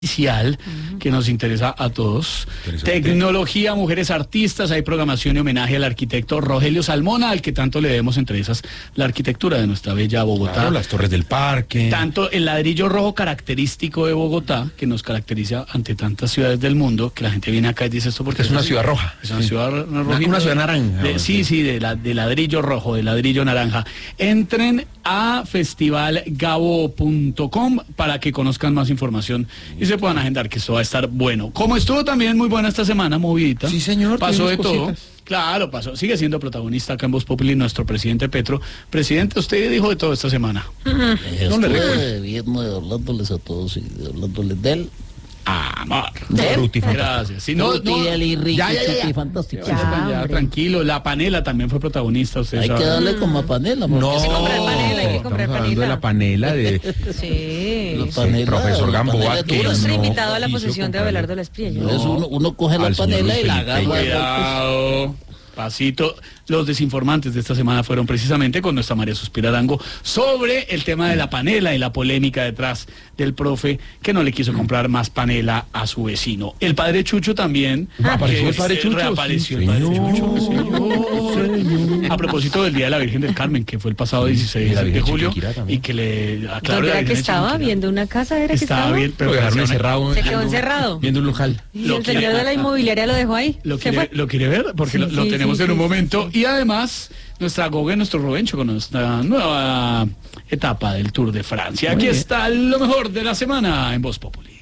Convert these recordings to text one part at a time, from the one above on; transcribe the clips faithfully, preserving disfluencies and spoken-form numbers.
Inicial que nos interesa a todos. Tecnología, mujeres artistas, hay programación y homenaje al arquitecto Rogelio Salmona, al que tanto le debemos, entre esas, la arquitectura de nuestra bella Bogotá. Claro, las torres del parque. Tanto el ladrillo rojo característico de Bogotá, que nos caracteriza ante tantas ciudades del mundo, que la gente viene acá y dice esto porque es una ciudad roja. Es una sí. ciudad roja. Una, una ciudad naranja. De, sí, sí, de, la, de ladrillo rojo, de ladrillo naranja. Entren a festival gabo punto com para que conozcan más información y se puedan agendar, que esto va a estar bueno. Como estuvo también muy buena esta semana, movidita. Sí, señor. Pasó de todo. Cositas. Claro, pasó. Sigue siendo protagonista acá en Voz Populi nuestro presidente Petro. Presidente, usted dijo de todo esta semana. Uh-huh. No le recuerdo. Estuve viendo y hablándoles a todos y hablándoles de él. Amor. ¿De él? Gracias. Si no, no, ya, ya, ya, ya. fantástico. Ya, Ya, ya, tranquilo. La Panela también fue protagonista, usted hay sabe. que darle como a panela. No, Hay que comprar panela, hay que comprar estamos hablando panela. de la panela de Sí. La sí. panela, profesor la Gamboa, panela que dura. Yo soy no invitado a la quiso posesión de comprarle. Abelardo Lesprieyo. Entonces uno, uno coge la Al señor panela y la Felipe, agarra. Cuidado. Pasito. Los desinformantes de esta semana fueron precisamente con nuestra María Suspira Arango sobre el tema de la panela y la polémica detrás del profe que no le quiso comprar más panela a su vecino. El padre Chucho también. ¿Apareció que el padre se Chucho? Reapareció Sí, el padre señor, Chucho. señor, señor. A propósito del Día de la Virgen del Carmen, que fue el pasado dieciséis y la de Virgen julio, Chiquinquirá también. y que le aclaró ¿Dónde la era que Virgen de estaba? Chiquinquirá. ¿Viendo una casa? ¿Era que Estaba estaba? bien, pero Lo dejaron parecía una- encerrado. ¿Se quedó encerrado? Viendo un local. ¿Y Lo el quiere- señor de la inmobiliaria lo dejó ahí? ¿Lo ¿Se quiere, fue? ¿Lo quiere ver? Porque Sí, lo, lo sí, tenemos sí, en un sí, momento. sí, sí. Y además, nuestra Gogue, nuestro Robencho, con nuestra nueva etapa del Tour de Francia. Aquí bien. está lo mejor de la semana en Voz Populi.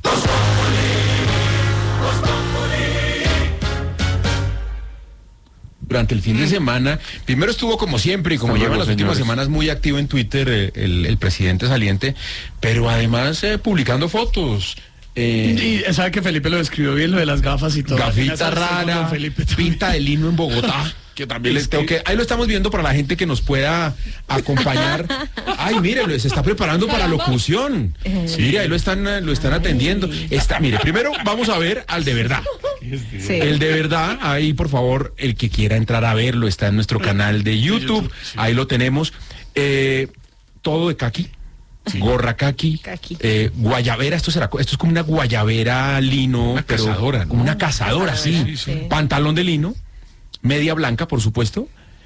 Durante el fin de semana, primero estuvo como siempre y como Hasta lleva luego, las últimas señores. semanas muy activo en Twitter eh, el, el presidente saliente, pero además eh, publicando fotos. Eh, Y sabe que Felipe lo describió bien, lo de las gafas y todo. Gafita Apenas hablé con rara, don Felipe también. pinta de lino en Bogotá, que también les tengo que... Ahí lo estamos viendo para la gente que nos pueda acompañar. Ay, mire, se está preparando para locución. Mire, ahí lo están, eh, lo están atendiendo. Está, mire, primero vamos a ver al de verdad. Sí. El de verdad, ahí por favor, el que quiera entrar a verlo, está en nuestro canal de YouTube, YouTube, sí. ahí lo tenemos. Eh, todo de caqui. Gorra caqui, Caqui. eh, guayabera, esto será, esto es como una guayabera lino, Una pero cazadora, ¿no? como una cazadora, sí. Sí, sí. Pantalón de lino, media blanca, por supuesto,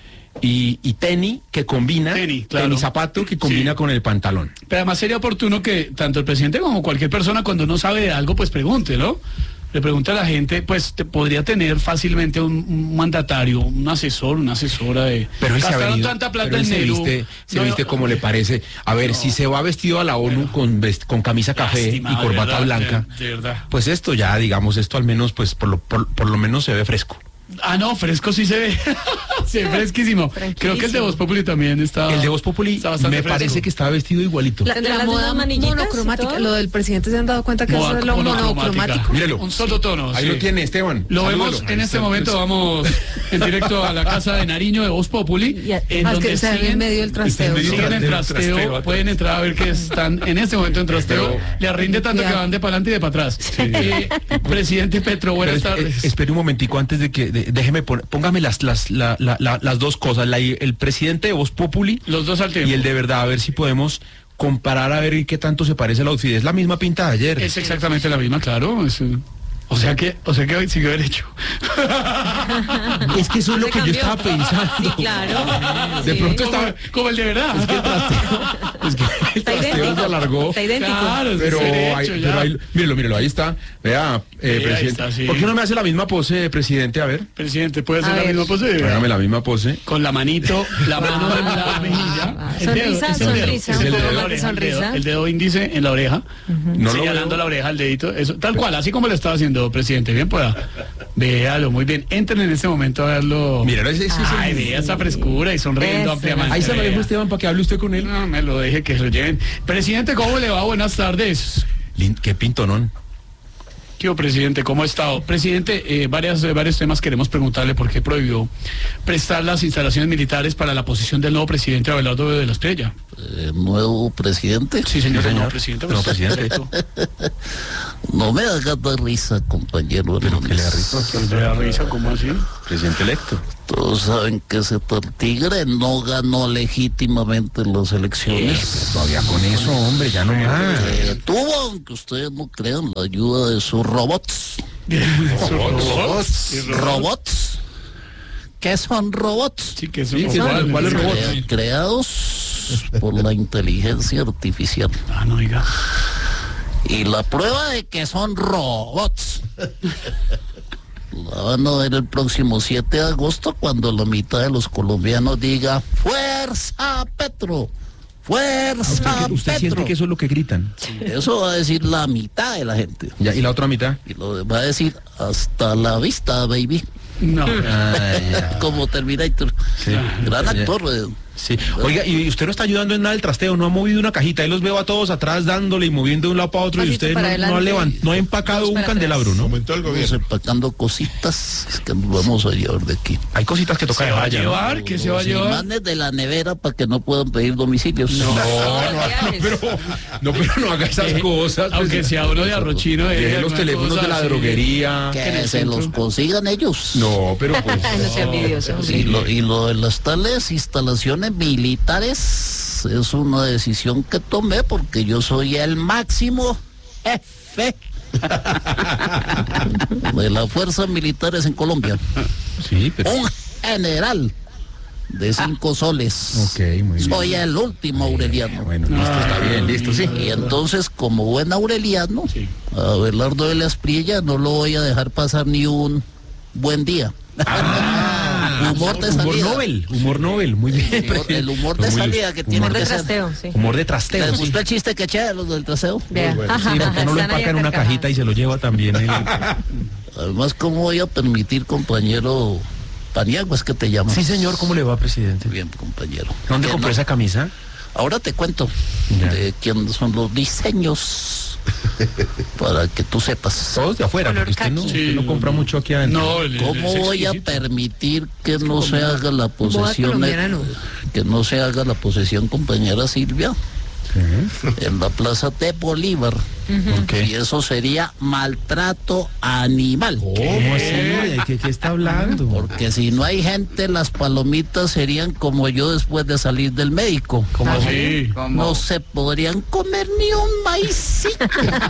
y, y tenis que combina, Tenis, claro. tenis zapato que combina Sí. con el pantalón. Pero además sería oportuno que tanto el presidente como cualquier persona, cuando no sabe de algo, pues pregunte, ¿no? Le pregunta a la gente, pues te podría tener fácilmente un, un mandatario, un asesor, una asesora de... Pero él se ha Gastaron venido, tanta plata pero él en se Nehru. viste, se No, viste no, como le parece. A ver, no. si se va vestido a la ONU con, vest- con camisa café Lástima, y de corbata verdad, blanca, de- de verdad. pues esto ya, digamos, esto al menos, pues por lo, por, por lo menos se ve fresco. Ah, no, fresco sí se ve. Se ve fresquísimo. Creo que el de Voz Populi también está... El de Voz Populi está bastante me fresco. parece que estaba vestido igualito. La- La las moda mismas manillitas y monocromática, todo. lo del presidente, ¿se han dado cuenta que Moda- eso es lo monocromática. monocromático? Mírelo. Un solo tono. Ahí sí. lo tiene Esteban. Lo Salúdelo. vemos en este momento, vamos en directo a la casa de Nariño de Voz Populi, Y a- en Al donde que está en siguen, medio del trasteo. medio siguen en del trasteo, trasteo. pueden entrar a ver que están en este momento en trasteo, Pero- le rinde tanto Ya. que van de para adelante y de para atrás. Eh, presidente Petro, buenas Pero es- tardes. eh, espere un momentico antes de que, de- déjeme poner, póngame las, las, la- la- la- las dos cosas, la- el presidente de Voz Populi Los dos al tiempo. y el de verdad, a ver si podemos comparar a ver qué tanto se parece el outfit. Es la misma pinta de ayer. Es exactamente la misma, claro. es, eh, o sea que, o sea que hoy siguió derecho. Es que eso es lo Se que yo cambió. estaba pensando. Sí, claro. De Sí. pronto Como, estaba... como el de verdad. Es que el trasteo, es que el Está trasteo idéntico. se alargó. Está idéntico. Claro, es Pero, derecho, ahí, ya. pero ahí, mírelo, mírelo, ahí está. Vea, eh, ahí presidente. está, sí. ¿Por qué no me hace la misma pose, presidente? A ver. Presidente, ¿puede hacer A la ver. misma pose? Hágame la misma pose. Con la manito, la mano en la mejilla. ah, El dedo, sonrisa, es el dedo, sonrisa, es el un dedo, poco la más de oreja, el dedo, sonrisa. el dedo índice en la oreja, No lo señalando veo. la oreja, el dedito, eso, tal cual, así como lo estaba haciendo, presidente. Bien pueda. Véalo, muy bien. Entren en este momento a verlo. Mira, ese, ese es el- Ay, vea esa frescura y sonriendo Eso. ampliamente. Ahí se lo vea. dejo, Esteban, para que hable usted con él. No, me lo deje que lo lleven. Presidente, ¿cómo le va? Buenas tardes. Lin- Qué pintonón. ¿Qué hubo, presidente? ¿Cómo ha estado? Presidente, eh, varias, eh, varios temas queremos preguntarle por qué prohibió prestar las instalaciones militares para la posición del nuevo presidente Abelardo de la Espriella. Eh, nuevo presidente. Sí, señor, Sí, el nuevo señor. presidente. Nuevo pues, presidente. perfecto. No me haga dar risa, compañero. Pero que le da Hernández. risa. ¿Le da risa? ¿Cómo así? Presidente electo. Todos saben que ese tal tigre no ganó legítimamente las elecciones. Todavía con eso, hombre, ya no más. Eh, tuvo, aunque ustedes no crean, la ayuda de sus robots. robots. ¿Robots? ¿Qué son robots? Sí, que son Sí, que robots. son- ¿cuáles robots? Eh, creados por la inteligencia artificial. Ah, no, oiga. Y la prueba de que son robots la van a ver el próximo siete de agosto cuando la mitad de los colombianos diga ¡Fuerza Petro! ¡Fuerza ¿Usted, usted Petro! siente que eso es lo que gritan? Eso va a decir la mitad de la gente. Ya, ¿y la otra mitad? Y lo va a decir hasta la vista, baby. No. Como Terminator. Sí. Gran Ya. actor. eh. Sí. Oiga, y usted no está ayudando en nada el trasteo, no ha movido una cajita, ahí los veo a todos atrás dándole y moviendo de un lado para otro y Pasito usted no, para no ha adelante. levant- no ha empacado Dos un para candelabro, atrás. ¿no? Aumentó el Vamos gobierno. empacando cositas que nos vamos a llevar de aquí. Hay cositas que toca ¿Se va a dejar ya, ¿no? llevar? ¿Qué se va a Los llevar? imanes de la nevera para que no puedan pedir domicilios. No, no, pero, no, pero no haga esas cosas. pues. Aunque sea uno de arrochino. eh, Deje los alguna teléfonos cosa de la así. droguería. Que en el se centro. los consigan ellos. No, pero pues. No sea envidioso. Y lo, y lo de las tales instalaciones militares es una decisión que tomé porque yo soy el máximo jefe de las fuerzas militares en Colombia. Sí, pero. Un general de cinco soles. Ok, muy bien. Soy el último aureliano. Bueno, listo, está bien, listo, sí. Y entonces, como buen aureliano, Sí. a Abelardo de la Espriella no lo voy a dejar pasar ni un buen día. humor de Humor salida. Nobel, humor Nobel, muy bien. Humor- el humor de Muy salida bien. que tiene Humor de que ser. trasteo, sí. Humor de trasteo. ¿Les Sí, gustó el chiste que eché de los del traseo? Vea. sí, ¿por qué no lo Están ahí empaca en una carcajadas. cajita y se lo lleva también? el- Además, ¿cómo voy a permitir, compañero Paniagua, es que te llamas? Sí, señor, ¿cómo le va, presidente? Bien, compañero. ¿Dónde Que compró no- esa camisa? Ahora te cuento Ya. de quiénes son los diseños para que tú sepas. Todos de afuera, Color porque usted no, caqui. usted no compra mucho aquí adentro. No, el- ¿Cómo es voy a exquisito. permitir que no se haga la posesión, colombiana, no. que no se haga la posesión, compañera Silvia, en la plaza de Bolívar? ¿Por qué? Y eso sería maltrato animal. ¿Cómo así? ¿De qué, qué está hablando? Porque si no hay gente, las palomitas serían como yo después de salir del médico. ¿Cómo así? No se podrían comer ni un maicito.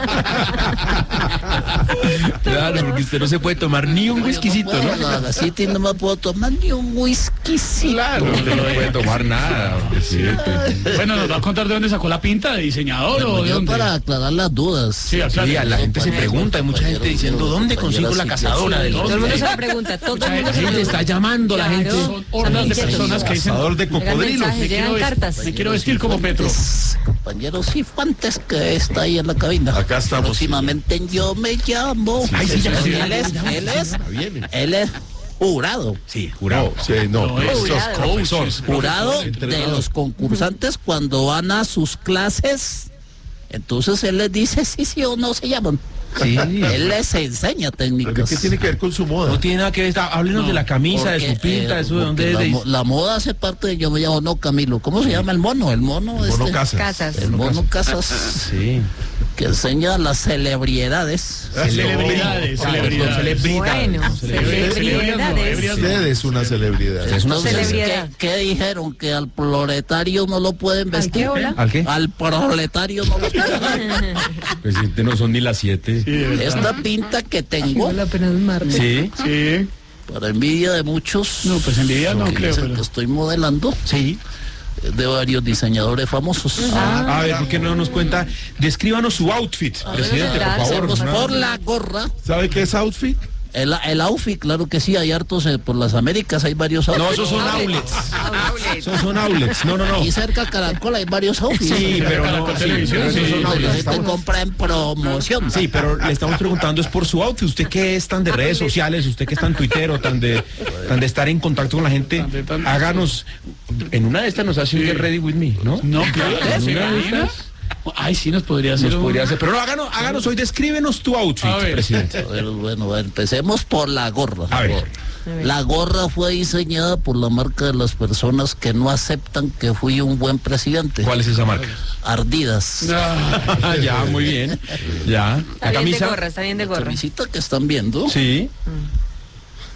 Claro, porque usted no se puede tomar ni un whiskycito, Yo no puedo, ¿no? la gasita, y no me puedo tomar ni un whiskycito. Claro, usted no puede tomar nada, presidente. Bueno, ¿nos va a contar de dónde sacó la pinta? ¿De diseñador o de Yo dónde? para aclarar las dudas. Sí, aclare. Sí, a la gente se pregunta, hay mucha gente diciendo, ¿dónde consigo la cazadora de Todo el mundo los... se lo pregunta. Todo el mundo La se lo gente está pregunta. llamando, la gente... Claro. Son hordas de personas que dicen, Cazador de Llegan cocodrilos. mensajes, me quiero, llegan vest- cartas. me quiero vestir como Petro. Es compañero Cifuentes que está ahí en la cabina. Acá estamos. Próximamente en Yo Me Llamo. Ay, sí, ya, sí, él ya, es, ya, él es, viene. él es jurado. Sí, No, jurado. sí, no. No, es- Jurado. Profesor. Jurado de entrenador. los concursantes cuando van a sus clases. Entonces él les dice sí, sí o no se llaman. Sí. Él les enseña ¿Pero técnicas. qué tiene que ver con su moda? No tiene nada que ver, está- háblenos No, de la camisa, de Porque, su pinta, eh, eso de porque dónde es. la, de- mo- la moda hace parte de Yo Me Llamo No, Camilo. ¿Cómo se llama el mono? El mono, El mono este, Casas. Casas. El mono Casas, Sí. que enseña las celebridades. Celebridades, celebridades. Celebridades. Bueno, Celebridades, celebridades. Usted es una celebridad. Es una Entonces, celebridad. ¿qué, qué dijeron? ¿Que al proletario no lo pueden ¿Al vestir? qué, hola? ¿Al qué? Al proletario no lo pueden. Presidente, no son ni las siete. Sí, de verdad. Esta pinta que tengo, Hola, pero es martes. Sí. Sí. para envidia de muchos, No, pues envidia no que creo, dicen pero- que estoy modelando, Sí. es de varios diseñadores famosos. A ver, ¿por qué no nos cuenta? Descríbanos su outfit, presidente, por favor. Empecemos ¿no? por la gorra. ¿Sabe qué es outfit? El, el outfit, claro que sí, hay hartos eh, por las Américas, hay varios outfits. No, esos son outlets. Esos son outlets. No, no, no. Y cerca a Caracol hay varios outfits. Sí, pero no. Caracol Sí, Televisión, pero esos sí, son La outlets. gente Estamos- compra en promoción. Sí, pero le estamos preguntando es por su outfit. Usted que es tan de redes sociales, usted que es tan tuitero, tan de, tan de estar en contacto con la gente, Tan de- tan- háganos, en una de estas nos hace un Get Ready With Me, ¿no? No, claro. ¿En ¿se una de imagina? estas? Ay, sí, nos podría hacer. Nos un- podría hacer, pero no, háganos, háganos hoy, descríbenos tu outfit, A ver. presidente. A ver, bueno, a ver, empecemos por la gorra. A ver. La gorra fue diseñada por la marca de las personas que no aceptan que fui un buen presidente. ¿Cuál es esa marca? Ardidas. Ah, Ya, muy bien. Ya. Está La bien de camisa. gorra, está bien de La gorra. camisita que están viendo Sí.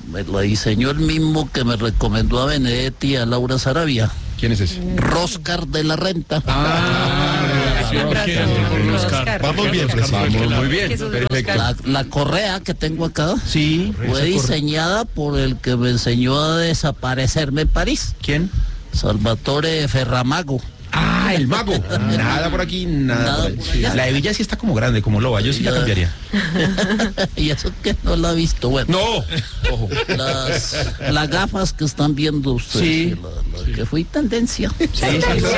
Me la diseñó el mismo que me recomendó a Benedetti y a Laura Sarabia. ¿Quién es ese? Roscar de la Renta. Ah, Siempre ¿quién? hacen Oscar. Oscar. Vamos bien, presidente. vamos muy bien. ¿Qué sos Perfecto. La, la correa que tengo acá Sí. fue diseñada por el que me enseñó a desaparecerme en París, ¿Quién? Salvatore Ferramago. Ah, el mago. Nada por aquí, nada. Nada por ahí. por allá. La hebilla sí está como grande, como loba. Yo sí la Ya. cambiaría. Y eso que no la he visto. Bueno, No. Ojo. las, las gafas que están viendo ustedes, Sí. la- la que fui tendencia. Sí, sí,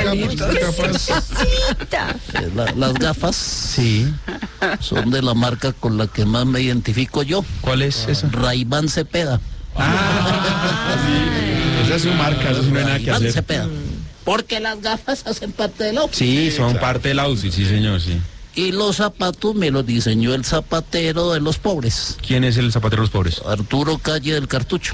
Eh, la- las gafas sí. son de la marca con la que más me identifico yo, ¿Cuál es esa? Ray-Ban Cepeda. Ah, sí. Esa es su marca, eso sí no hay nada que Ray-Ban hacer. Cepeda. Porque las gafas hacen parte del outfit. Sí, son parte del outfit, sí, señor, sí. Y los zapatos me los diseñó el zapatero de los pobres, ¿Quién es el zapatero de los pobres? Arturo Calle del Cartucho.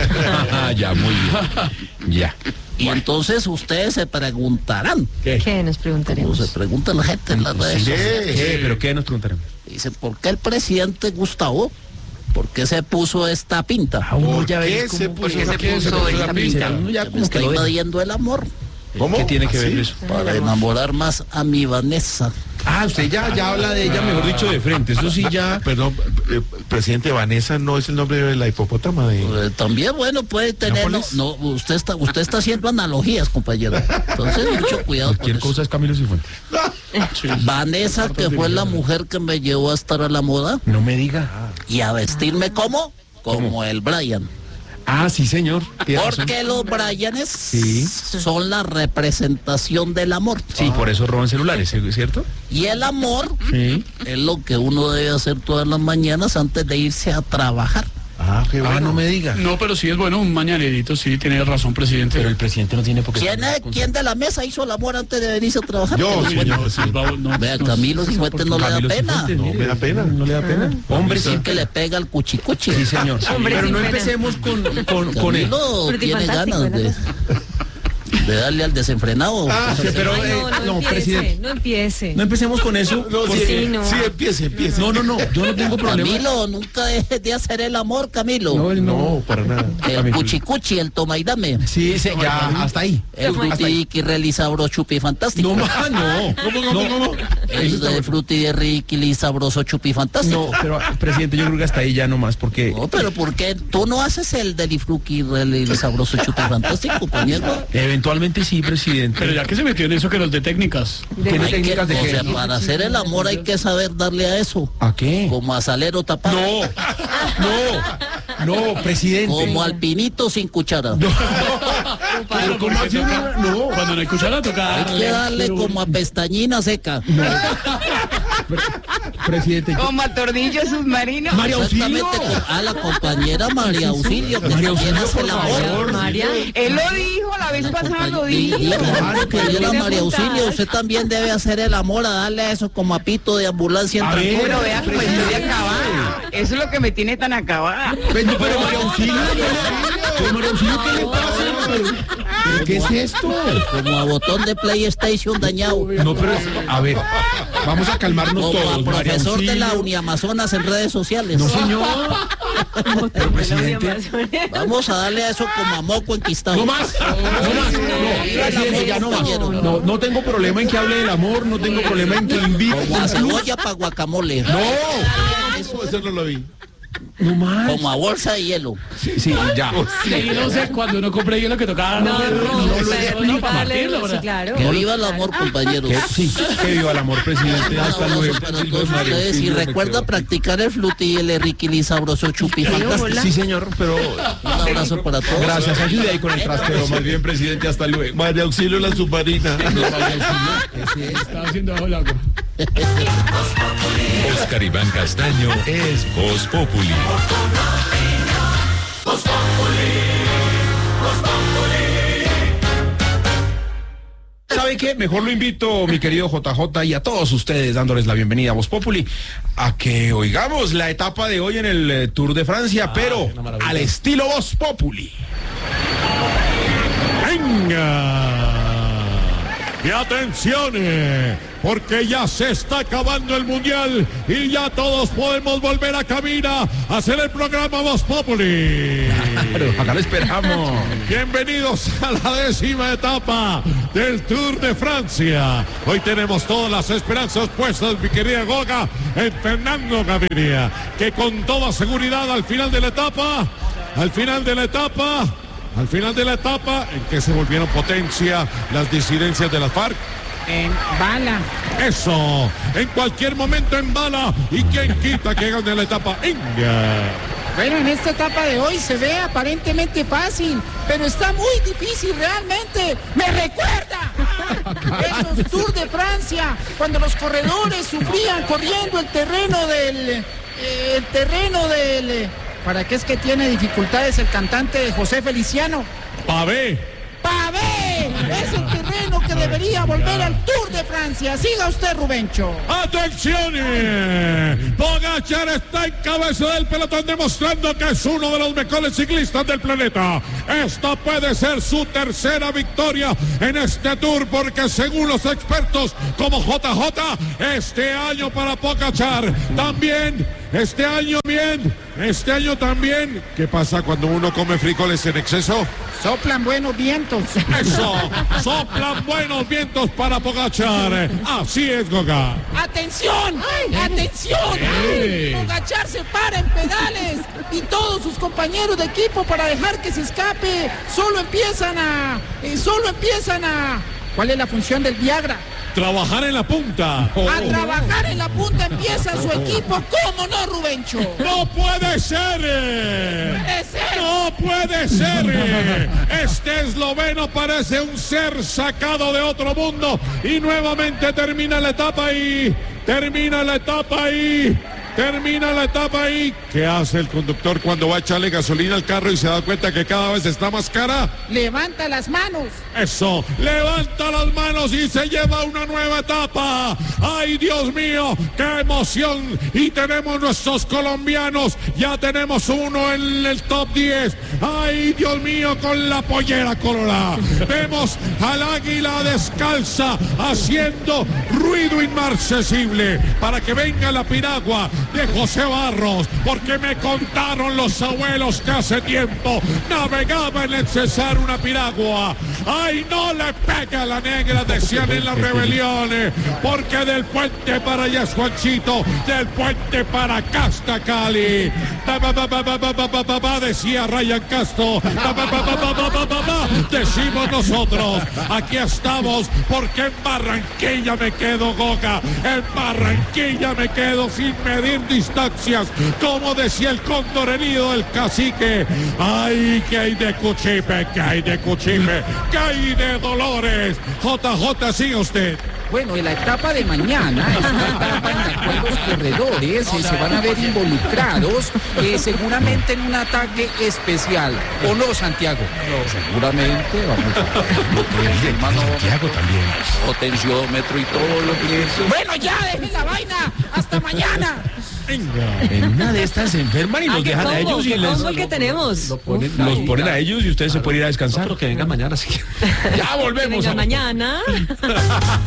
Ya, muy bien. Ya. Y entonces ustedes se preguntarán, ¿Qué nos como preguntaremos? se pregunta la gente en las redes ¿Qué? sociales, ¿Qué? ¿Pero qué nos preguntaremos? dice, ¿por qué el presidente Gustavo, por qué se puso esta pinta? ¿Por qué se puso qué se esa puso pinta? esa pinta? Uno ya Me como está que lo deja. invadiendo el amor ¿Cómo? ¿Qué tiene que ¿Así? ver eso? para enamorar más a mi Vanessa. Ah, usted ya, ya habla de ella, mejor dicho, de frente. Eso sí ya. Perdón, eh, presidente, Vanessa no es el nombre de la hipopótama de... Eh, también, bueno, puede tener... No, ¿Nápoles? no, usted está usted está haciendo analogías, compañero. Entonces, mucho cuidado con Cualquier eso. cosa es Camilo Cifuentes. Vanessa, que fue la mujer que me llevó a estar a la moda No me diga. y a vestirme como, como el Brian. Ah, sí, señor. Tiene razón. Porque los Brianes Sí. son la representación del amor. Sí, por eso roban celulares, ¿cierto? Y el amor Sí. es lo que uno debe hacer todas las mañanas antes de irse a trabajar. Ah, qué bueno. Ah, no me diga. No, pero sí es bueno un mañanerito, sí, tiene razón, presidente. Pero el presidente no tiene por qué. ¿Quién, es, ¿Quién de la mesa hizo el amor antes de venirse a trabajar? Yo, Que señor bueno, presidente. No, no, Vea, no, Camilo Cifuentes no le da Camilo pena. Cifuentes, No, mire. me da pena. No le da pena. Hombre, sí. Sí que le pega al cuchicuchi. Sí, señor. Hombre, Pero sin no pena. empecemos con, con, con él. Camilo Pero tiene fantástico, ganas de, ¿verdad? de darle al desenfrenado. Ah, sí, pero Ay, eh, no, no, no, empiece, presidente. no empiece. No empecemos con eso. No, sí, porque- Sí, no. sí, empiece, empiece. No, no, no. Yo no tengo problema. Camilo, nunca dejes de hacer el amor, Camilo. No, él no. No, para nada. el Camilo. cuchicuchi, el toma y dame. Sí, sí, ya, hasta ahí. El frutiqui relisabro chupi fantástico. No, ma, no. ¿Cómo, cómo, cómo? El de fruti de riqui sabroso chupi fantástico. No, pero presidente, yo creo que hasta ahí ya nomás, porque No, pero ¿por qué tú no haces el delifruqui el sabroso chupi fantástico, compañero? eventualmente sí, presidente. Pero ya que se metió en eso, que los de técnicas. ¿Tiene Hay que- técnicas de o qué? sea, para hacer el amor hay que saber darle a eso. ¿A qué? Como a salero tapado. No, no, no, presidente. Como al pinito sin cuchara. Claro, porque así? toca- No. Cuando no hay cuchara toca Hay que darle pero- como a pestañina seca. Presidente. yo- Como a tornillo submarino. María Auxilio. Exactamente, con- a la compañera María Auxilio, que María también Auxilio, hace por el amor. favor. María, Él lo dijo, la vez pasada lo Y- y- dijo. Claro, que yo la Tiene María Auxilio, apuntadas. usted también debe hacer el amor a darle a eso como a pito de ambulancia en A ver. transporte. Pero vea cómo estoy acabada. Eso es lo que me tiene tan acabada. Pero, pero María Auxilio, pero María Auxilio, ¿qué le pasa? ¿Pero qué es esto? Como a botón de PlayStation dañado. No, pero, a ver, vamos a calmarnos Como a todos, María profesor de la Auxilio. Uniamazonas en redes sociales. No, señor. Pero, presidente. Vamos a darle a eso como a moco enquistado. No más, no más, no, presidente, ya no más. No, no tengo problema en que hable del amor, no tengo problema en que invite. Como a cebolla para guacamole. No, Eso, eso no lo vi. no más. Como a bolsa de hielo. Sí, sí, ya. Sí, no sé, cuando uno compra hielo que tocaba. no, no, no, no, no, para partirlo, sí, ¿verdad? claro. Que viva el amor, compañeros. Que- Sí, que viva el amor, presidente. Un Hasta abrazo luego. para todos ustedes y recuerda practicar el fluti y el riquili sabroso chupi fantástico. Sí, señor, pero Un abrazo para todos. gracias. Ayude ahí con el trasteo. Más bien, presidente, hasta luego. María Auxilio la submarina. Estaba haciendo bajo el agua. Oscar Iván Castaño es Voz Populi. ¿Sabe qué? Mejor lo invito, mi querido J J, y a todos ustedes dándoles la bienvenida a Voz Populi, a que oigamos la etapa de hoy en el eh, Tour de Francia, pero al estilo Voz Populi. ¡Venga! Y atención, eh, porque ya se está acabando el mundial y ya todos podemos volver a cabina a hacer el programa Voz Populi. Claro, acá lo esperamos. Bienvenidos a la décima etapa del Tour de Francia. Hoy tenemos todas las esperanzas puestas, mi querida Goga, en Fernando Gaviria, que con toda seguridad al final de la etapa, al final de la etapa, al final de la etapa, en que se volvieron potencia las disidencias de las FARC. En bala. Eso, en cualquier momento en bala, y quien quita que gane la etapa india. Bueno, en esta etapa de hoy se ve aparentemente fácil, pero está muy difícil realmente. ¡Me recuerda! Esos Tours de Francia, cuando los corredores sufrían corriendo el terreno del... eh, el terreno del... eh, ¿para qué es que tiene dificultades el cantante José Feliciano? Pavé. ¡Pavé! Es el terreno que debería volver al Tour de Francia. Siga usted, Rubencho. ¡Atención! Pogacar está en cabeza del pelotón demostrando que es uno de los mejores ciclistas del planeta. Esta puede ser su tercera victoria en este Tour porque según los expertos como J J, este año para Pogacar también, este año bien, este año también. ¿Qué pasa cuando uno come frijoles en exceso? Soplan buenos vientos. Eso, soplan buenos vientos para Pogacar. Así es, Goga. ¡Atención! ¡Atención! ¡Ey! Pogacar se para en pedales y todos sus compañeros de equipo para dejar que se escape. Solo empiezan a... eh, solo empiezan a... ¿Cuál es la función del Viagra? Trabajar en la punta. A trabajar en la punta empieza su equipo. ¿Cómo no, Rubencho? ¡No puede ser! Puede ser. ¡No puede ser! Este esloveno parece un ser sacado de otro mundo. Y nuevamente termina la etapa y... Termina la etapa y... Termina la etapa ahí. ¿Qué hace el conductor cuando va a echarle gasolina al carro y se da cuenta que cada vez está más cara? Levanta las manos. Eso, levanta las manos y se lleva una nueva etapa. ¡Ay, Dios mío! ¡Qué emoción! Y tenemos nuestros colombianos. Ya tenemos uno en el top diez. ¡Ay, Dios mío! Con la pollera colorada. Vemos al águila descalza haciendo ruido inmarcesible para que venga la piragua de José Barros, porque me contaron los abuelos que hace tiempo navegaba en el Cesar una piragua. ¡Ay, no le pega a la negra! Decían en las rebeliones, porque del puente para allá es Juanchito, del puente para acá está Cali. Decía Ryan Castro, decimos nosotros, aquí estamos, porque en Barranquilla me quedo, Goga, en Barranquilla me quedo sin medir distancias, como decía el cóndor herido del cacique. ¡Ay, que hay de Cuchipe, que hay de Cuchipe, que hay de Dolores! J J, sigue usted. Bueno, en la etapa de mañana es una etapa en la cual los corredores eh, se van a ver involucrados eh, seguramente en un ataque especial. ¿O no, Santiago? No, seguramente vamos a hermano Santiago también. potenciómetro y todo lo que es. Bueno, ya, dejen la vaina. Hasta mañana. En una de estas se enferman y Ah, los qué dejan a combo, ellos y qué les combo el que tenemos. ponen, los ponen a ellos y ustedes se pueden ir a descansar. Que venga mañana, sí. Ya volvemos. Venga a- mañana.